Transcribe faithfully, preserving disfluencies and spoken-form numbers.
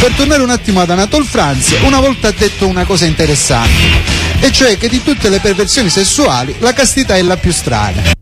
Per tornare un attimo ad Anatole France, una volta ha detto una cosa interessante, e cioè che di tutte le perversioni sessuali la castità è la più strana.